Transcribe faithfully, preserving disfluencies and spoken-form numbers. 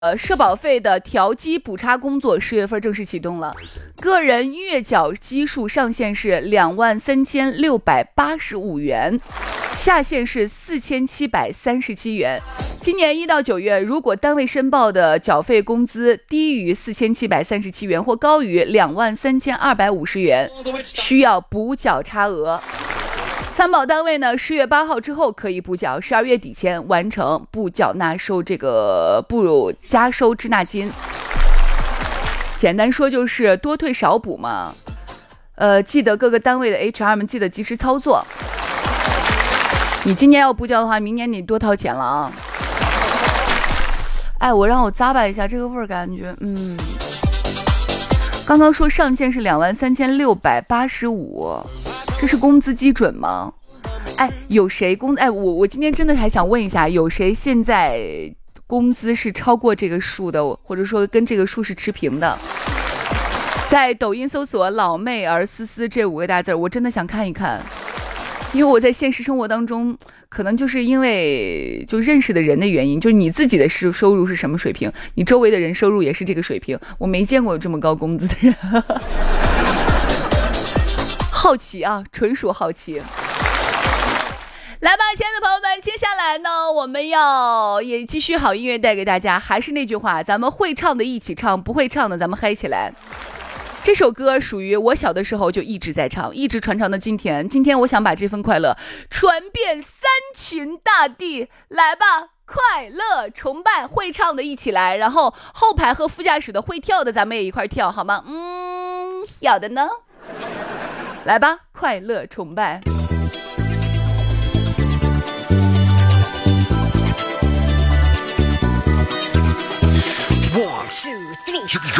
呃，社保费的调基补差工作十月份正式启动了，个人月缴基数上限是两万三千六百八十五元，下限是四千七百三十七元。今年一到九月，如果单位申报的缴费工资低于四千七百三十七元或高于两万三千二百五十元，需要补缴差额。参保单位呢，十月八号之后可以补缴，十二月底前完成不缴纳收这个不加收滞纳金。简单说就是多退少补嘛。呃，记得各个单位的 H R 们记得及时操作。你今年要补缴的话，明年你多掏钱了啊。哎，我让我咂巴一下这个味儿，感觉嗯。刚刚说上限是两万三千六百八十五。这是工资基准吗？哎，有谁工哎我我今天真的还想问一下，有谁现在工资是超过这个数的，或者说跟这个数是持平的？在抖音搜索老妹儿思思这五个大字，我真的想看一看，因为我在现实生活当中，可能就是因为就认识的人的原因，就是你自己的收收入是什么水平，你周围的人收入也是这个水平，我没见过有这么高工资的人。好奇啊，纯属好奇。来吧，亲爱的朋友们，接下来呢，我们要也继续好音乐带给大家。还是那句话，咱们会唱的一起唱，不会唱的咱们嗨起来。这首歌属于我小的时候就一直在唱，一直传唱到今天。今天我想把这份快乐传遍三秦大地。来吧，快乐崇拜，会唱的一起来，然后后排和副驾驶的会跳的咱们也一块跳好吗？嗯，小的呢？来吧，快乐崇拜。One, two, three.